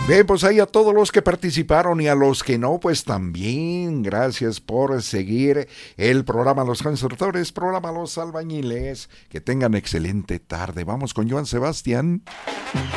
Bien, pues ahí a todos los que participaron y a los que no, pues también gracias por seguir el programa Los Constructores, programa Los Albañiles. Que tengan excelente tarde. Vamos con Joan Sebastián.